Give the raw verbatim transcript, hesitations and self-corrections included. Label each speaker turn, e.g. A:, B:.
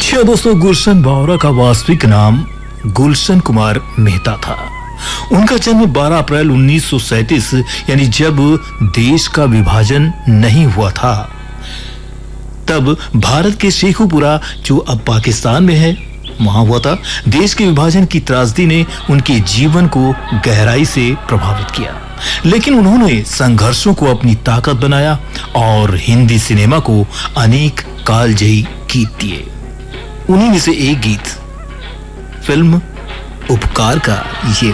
A: जी हाँ दोस्तों, गुलशन बावरा का वास्तविक नाम गुलशन कुमार मेहता था। उनका जन्म बारह अप्रैल उन्नीस सौ सैंतीस यानी जब देश का विभाजन नहीं हुआ था, तब भारत के शेखुपुरा जो अब पाकिस्तान में है वहां हुआ था। देश के विभाजन की त्रासदी ने उनके जीवन को गहराई से प्रभावित किया, लेकिन उन्होंने संघर्षों को अपनी ताकत बनाया और हिंदी सिनेमा को अनेक कालजयी गीत दिए। उन्हीं में से एक गीत फिल्म उपकार का ये